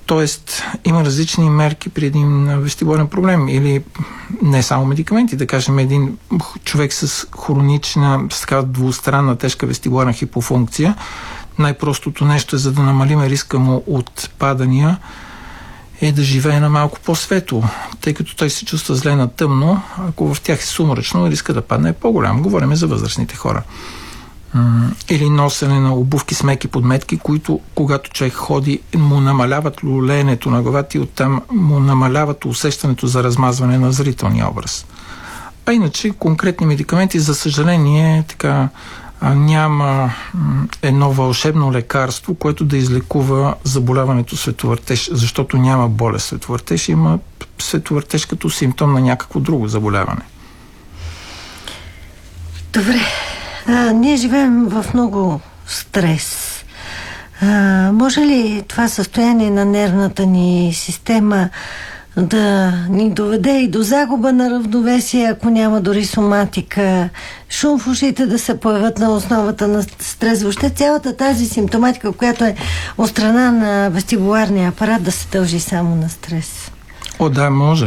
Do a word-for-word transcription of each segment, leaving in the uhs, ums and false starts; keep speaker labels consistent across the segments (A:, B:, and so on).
A: Тоест, има различни мерки при един вестибуларен проблем или не само медикаменти, да кажем един човек с хронична, с така двустранна тежка вестибуларна хипофункция. Най-простото нещо е, за да намалим риска му от падания, е да живее на малко по-светло, тъй като той се чувства зле на тъмно. Ако в тях е сумрачно, риска да падне е по-голям. Говорим за възрастните хора. Или носене на обувки с меки подметки, които, когато човек ходи, му намаляват лулеенето на главата и оттам му намаляват усещането за размазване на зрителния образ. А иначе конкретни медикаменти, за съжаление, така няма едно вълшебно лекарство, което да излекува заболяването световъртеж, защото няма болест световъртеж, има световъртеж като симптом на някакво друго заболяване.
B: Добре. А, ние живеем в много стрес. А, може ли това състояние на нервната ни система да ни доведе и до загуба на равновесие, ако няма дори соматика, шум в ушите да се появят на основата на стрес, въобще цялата тази симптоматика, която е от страна на вестибуларния апарат, да се дължи само на стрес?
A: О, да, може.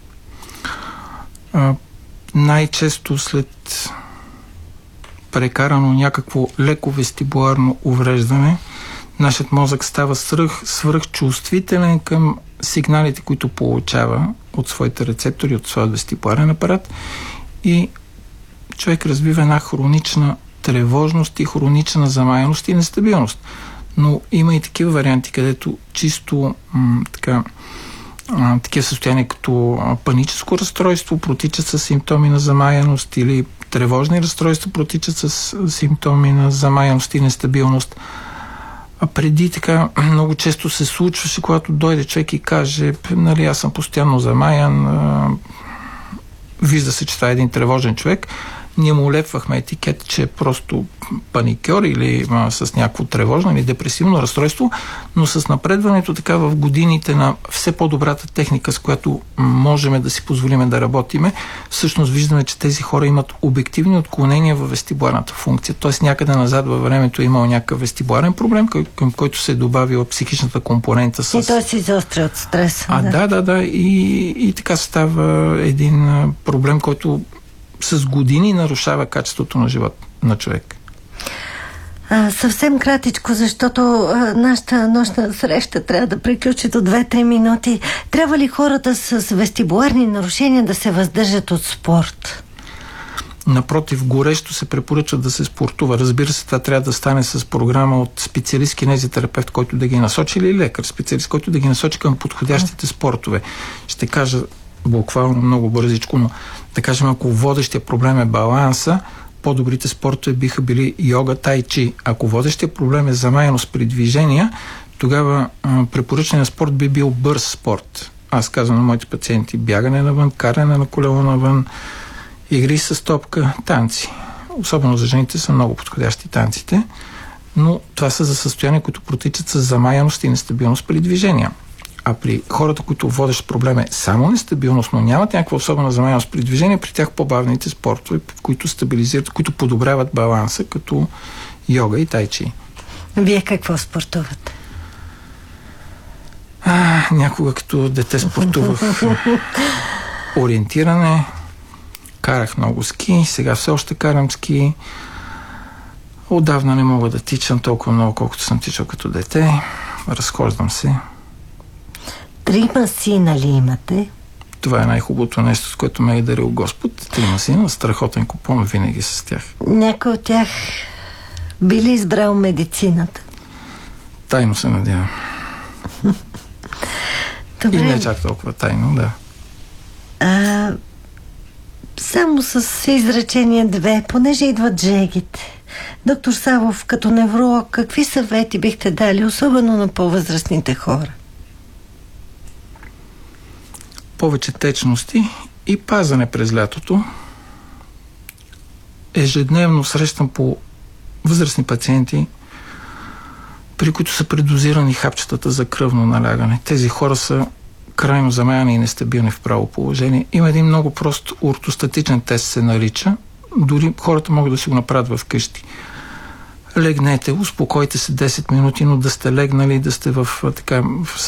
A: А, най-често след прекарано някакво леко вестибуларно увреждане, нашият мозък става свръх, свръхчувствителен към сигналите, които получава от своите рецептори, от своят вестибуларен апарат, и човек развива една хронична тревожност и хронична замаяност и нестабилност. Но има и такива варианти, където чисто м- така, а, такива състояния като паническо разстройство протичат с симптоми на замаяност, или тревожни разстройства протичат с симптоми на замаяност и нестабилност. А преди така много често се случваше, когато дойде човек и каже, нали, аз съм постоянно замаян, а, вижда се, че това е един тревожен човек, ние му улепвахме етикет, че е просто паникьор или а, с някакво тревожно или депресивно разстройство, но с напредването така в годините на все по-добрата техника, с която можем да си позволим да работиме, всъщност виждаме, че тези хора имат обективни отклонения във вестибуларната функция. Тоест някъде назад във времето е имал някакъв вестибуларен проблем, към, към който се е добавила психичната компонента с...
B: И той се изостря от стрес.
A: А, да, да, да. да. И, и така става един проблем, който с години нарушава качеството на живот на човек.
B: А, съвсем кратичко, защото а, нашата нощна среща трябва да приключи до две-три минути. Трябва ли хората с вестибуларни нарушения да се въздържат от спорт?
A: Напротив, горещо се препоръчва да се спортува. Разбира се, това трябва да стане с програма от специалист кинезитерапевт, който да ги насочи, или лекар специалист, който да ги насочи към подходящите спортове. Ще кажа буквално много бързичко, но да кажем, ако водещия проблем е баланса, по-добрите спортове биха били йога, тай чи. Ако водещия проблем е замаяност при движения, тогава препоръчният спорт би бил бърз спорт. Аз казвам на моите пациенти: бягане навън, каране на колело навън, игри с топка, танци. Особено за жените са много подходящи танците, но това са за състояния, които протичат с замаяност и нестабилност при движения. А при хората, които водещ проблем е само нестабилност, но нямат някаква особена замаяност при движение, при тях по-бавните спортове, които стабилизират, които подобряват баланса, като йога и тайчи.
B: Вие какво спортувате?
A: А, някога като дете спортувах ориентиране, карах много ски, сега все още карам ски. Отдавна не мога да тичам толкова много, колкото съм тичал като дете. Разхождам се.
B: Трима сина ли имате?
A: Това е най-хубавото нещо, с което ме е дарил Господ. Трима сина, страхотен купон, винаги с тях.
B: Някой от тях би ли избрал медицината?
A: Тайно се надявам.
B: Добре.
A: И не чак толкова тайно, да.
B: А, само с изречение две, понеже идват жегите. Доктор Савов, като невролог, какви съвети бихте дали, особено на по-възрастните хора?
A: Повече течности и пазане през лятото. Ежедневно срещам по възрастни пациенти, при които са предозирани хапчетата за кръвно налягане. Тези хора са крайно замаяни и нестабилни в право положение. Има един много прост ортостатичен тест, се нарича. Дори хората могат да си го направят вкъщи. Легнете, успокойте се десет минути, но да сте легнали, да сте в така в